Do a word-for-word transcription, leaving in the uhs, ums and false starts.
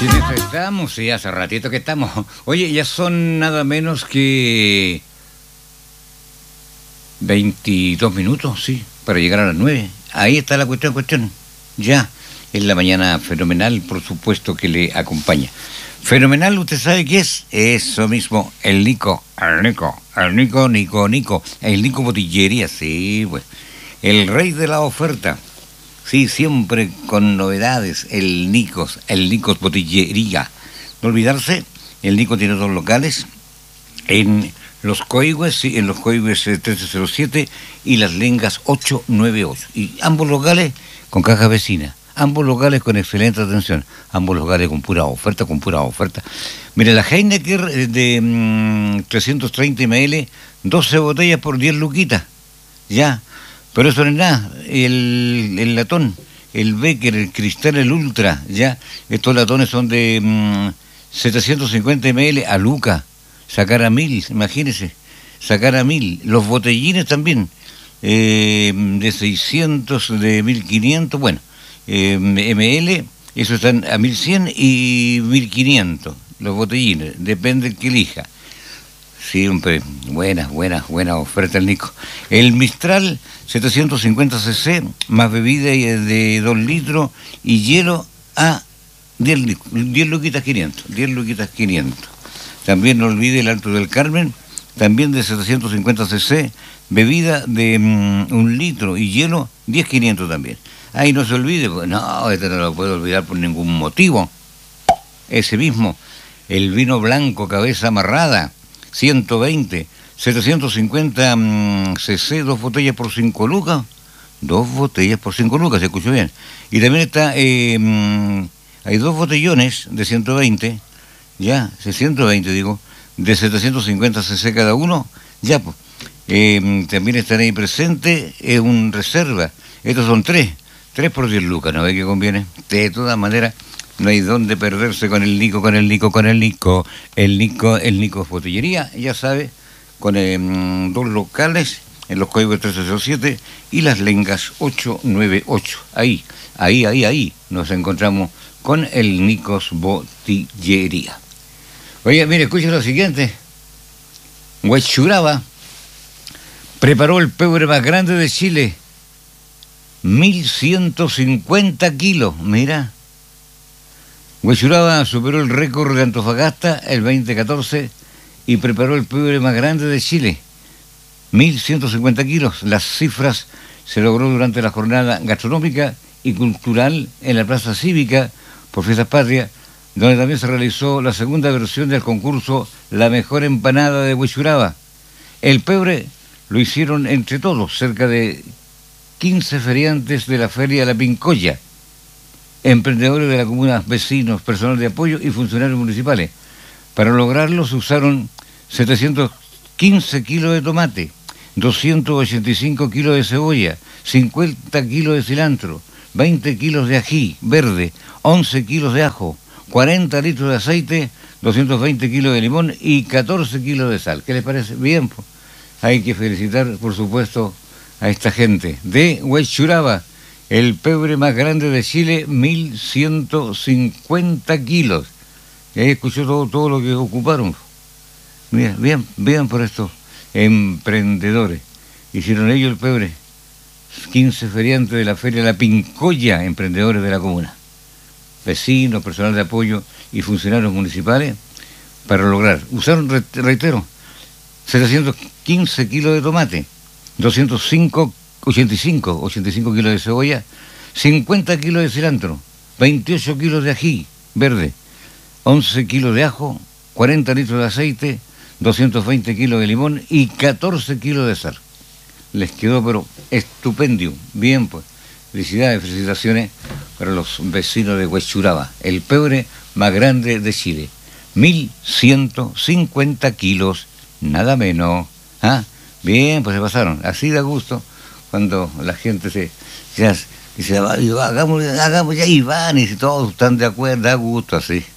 En eso estamos, sí, hace ratito que estamos. Oye, ya son nada menos que veintidós minutos, sí, para llegar a las nueve. Ahí está la cuestión, cuestión. Ya, es la mañana fenomenal, por supuesto, que le acompaña. Fenomenal, ¿usted sabe qué es? Eso mismo, el Nico, el Nico, el Nico, Nico, Nico, el Nico Botillería, sí, pues, el rey de la oferta. Sí, siempre con novedades, el Nicos, el Nicos Botillería. No olvidarse, el Nico tiene dos locales, en Los Coigües, sí, en Los Coigües eh, trece cero siete y Las Lengas ocho nueve ocho. Y ambos locales con caja vecina, ambos locales con excelente atención, ambos locales con pura oferta, con pura oferta. Mire, la Heineken de mmm, trescientos treinta mililitros, doce botellas por diez luquitas, ya. Pero eso no es nada, el, el latón, el Becker, el Cristal, el Ultra, ya, estos latones son de mmm, setecientos cincuenta mililitros a Luca, sacar a mil, imagínense, sacar a mil, los botellines también, eh, de seiscientos, de mil quinientos, bueno, eh, ml, eso están a mil cien y mil quinientos, los botellines, depende del que elija. Siempre, buenas, buenas, buena oferta el Nico. El Mistral, setecientos cincuenta cc, más bebida de dos litros y hielo a diez luquitas quinientos, diez luquitas quinientos. También no olvide el Alto del Carmen, también de setecientos cincuenta cc, bebida de um, un litro y hielo, diez quinientos también. Ahí no se olvide, no, este no lo puedo olvidar por ningún motivo. Ese mismo, el vino blanco, cabeza amarrada, ciento veinte, setecientos cincuenta cc, dos botellas por cinco lucas, dos botellas por cinco lucas, se escuchó bien. Y también está, eh, hay dos botellones de ciento veinte, ya, ciento veinte digo, de setecientos cincuenta cc cada uno, ya, pues. Eh, también están ahí presentes, es un reserva, estos son tres, tres por diez lucas, ¿no ve que conviene? De todas maneras, no hay dónde perderse con el Nico, con el Nico, con el Nico, el Nico, el Nico Botillería, ya sabe, con eh, dos locales, en Los Coigües trece cero siete y Las Lengas ocho nueve ocho. Ahí, ahí, ahí, ahí nos encontramos con el Nicos Botillería. Oye, mire, escuche lo siguiente. Huechuraba preparó el pebre más grande de Chile, mil ciento cincuenta kilos, mira. Huechuraba superó el récord de Antofagasta el veinte catorce y preparó el pebre más grande de Chile, mil ciento cincuenta kilos. Las cifras se logró durante la jornada gastronómica y cultural en la Plaza Cívica por Fiestas Patrias, donde también se realizó la segunda versión del concurso La Mejor Empanada de Huechuraba. El pebre lo hicieron entre todos, cerca de quince feriantes de la Feria La Pincoya, emprendedores de la comuna, vecinos, personal de apoyo y funcionarios municipales. Para lograrlo se usaron setecientos quince kilos de tomate, doscientos ochenta y cinco kilos de cebolla, cincuenta kilos de cilantro, veinte kilos de ají verde, once kilos de ajo, cuarenta litros de aceite, doscientos veinte kilos de limón y catorce kilos de sal. ¿Qué les parece? Bien, pues. Hay que felicitar, por supuesto, a esta gente de Huechuraba, el pebre más grande de Chile, mil ciento cincuenta kilos. Y ahí escuchó todo, todo lo que ocuparon. Mira, bien, vean por estos emprendedores. Hicieron ellos el pebre. quince feriantes de la Feria La Pincoya, emprendedores de la comuna. Vecinos, personal de apoyo y funcionarios municipales para lograr. Usaron, reitero, setecientos quince kilos de tomate, doscientos cinco, ochenta y cinco, ochenta y cinco kilos de cebolla, cincuenta kilos de cilantro, veintiocho kilos de ají verde, once kilos de ajo, cuarenta litros de aceite, doscientos veinte kilos de limón y catorce kilos de sal. Les quedó pero estupendio. Bien, pues, felicidades, felicitaciones para los vecinos de Huechuraba, el pebre más grande de Chile, mil ciento cincuenta kilos, nada menos. ¿Ah? Bien, pues se pasaron, así da gusto cuando la gente se, se dice, hagamos, hagamos ya, y van, y si todos están de acuerdo, da gusto así.